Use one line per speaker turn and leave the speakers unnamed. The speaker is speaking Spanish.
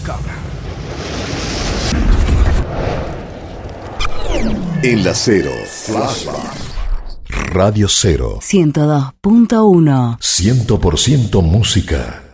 En la Cero. Flashback. Radio Cero.
102.1.
100% música.